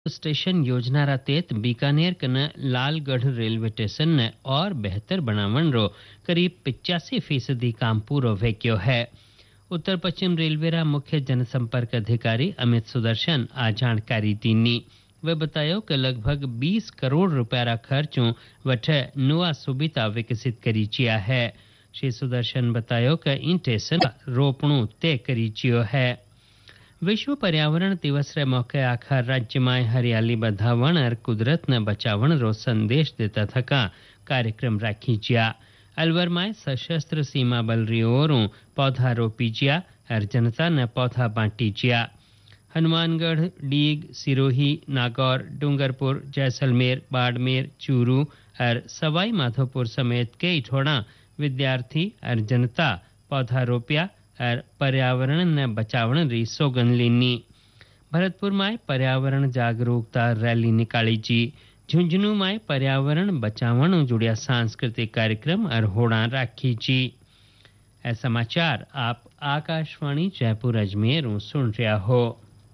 Station योजना रातेत बीकानेर कन Lalgarh railway station ने और बेहतर बनावन रो करीब 85% काम पूरो वेक्यो है। उत्तर पश्चिम रेलवे रा मुख्य जनसंपर्क अधिकारी अमित सुदर्शन आ जानकारी दीनी। वे बतायो कि लगभग 20 करोड़ रुपया रा खर्चों वठे नुआ सुविधा विकसित करी चिया है। श्री सुदर्शन बतायो कि इन स्टेशन रोपणु तय करी चियो है। विश्व पर्यावरण दिवस रे मौके आखर राज्य में हरियाली बढ़ावण और कुदरत ने बचावण रो संदेश देता थका कार्यक्रम राखी जिया। अलवर में सशस्त्र सीमा बल री ओरों पौधा रोपी जिया और जनता ने पौधा बांटी जिया। हनुमानगढ़, डीग, सिरोही, नागौर, डूंगरपुर, जैसलमेर, बाड़मेर, चूरू और सवाई माधोपुर समेत कई ठोड़ा विद्यार्थी और जनता पौधा रोपिया और पर्यावरण ने बचावण री सौगंध लीनी। भरतपुर में पर्यावरण जागरूकता रैली निकाली जी। झुंझुनू में पर्यावरण बचावण जुड़िया सांस्कृतिक कार्यक्रम और होड़ा राखी जी। ऐ समाचार आप आकाशवाणी जयपुर अजमेर सुन रहा हो।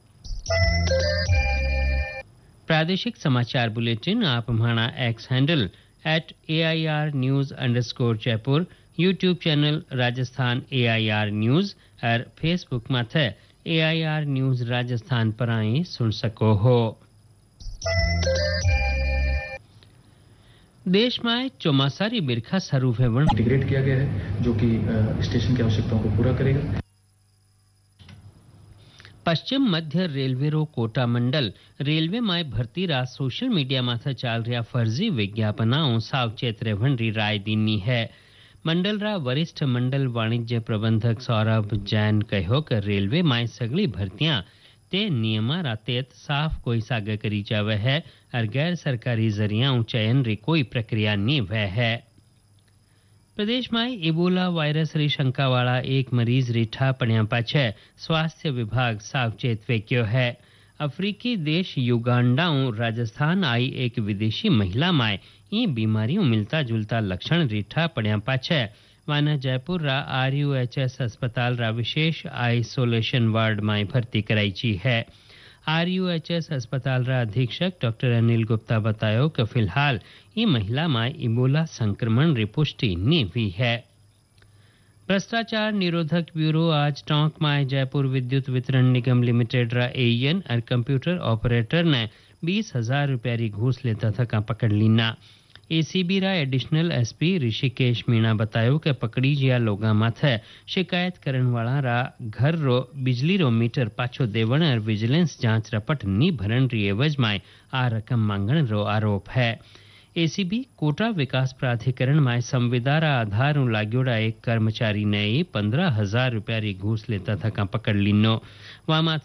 प्रादेशिक समाचार बुलेटिन आप हमारा x handle @AIR_News_Jaipur, YouTube channel Rajasthan AIR news और फेसबुक माथे AIR न्यूज राजस्थान पर आई सुन सको हो। देश में चौमासारी बिरखा शुरू होवण इंटीग्रेट किया गया है जो कि स्टेशन की आवश्यकताओं को पूरा करेगा। पश्चिम मध्य रेलवे रो कोटा मंडल रेलवे में भर्ती रा सोशल मीडिया माथे चाल रहा फर्जी विज्ञापनाओं सावचेत रहण री राय दीनी है। मंडल रा वरिष्ठ मंडल वाणिज्य प्रबंधक सौरभ जैन कहो कि रेलवे में सगली भर्तियां ते नियमा रातेत साफ कोई सागे करी जावे है और गैर सरकारी जरियाओं चयन री कोई प्रक्रिया नहीं वह है। प्रदेश में इबोला वायरस री शंका वाला एक मरीज रिठा पड़िया पाछे स्वास्थ्य विभाग सावचेत वेक्यो है। अफ्रीकी देश युगांडाओं राजस्थान आई एक विदेशी महिला में ये बीमारियों मिलता जुलता लक्षण रिठा पड़िया पाछे वाना जयपुर रा RUHS अस्पताल रा विशेष आइसोलेशन वार्ड में भर्ती कराई ची है। RUHS अस्पताल रा अधीक्षक डॉक्टर अनिल गुप्ता बतायो कि फिलहाल ये महिला में इबोला संक्रमण री पुष्टि नहीं हुई है। भ्रष्टाचार निरोधक ब्यूरो आज टोंक में जयपुर विद्युत वितरण निगम लिमिटेड रा AN और कंप्यूटर ऑपरेटर ने 20,000 रुपया री घूस लेता था पकड़ लीना। ACB रा एडिशनल SP ऋषिकेश मीणा बतायो कि पकड़ी जिया लोगा माथे शिकायत करण वाला रा घर रो बिजली रो मीटर पाछो देवण और विजिलेंस जांच रपट नी भरण री एवज में आ रकम मांगण रो आरोप है। ACB कोटा विकास प्राधिकरण में संविदा रा आधार लाग्योड़ा एक कर्मचारी ने 15,000 रुपया री घूस लेता था पकड़ लीनो। वा माथे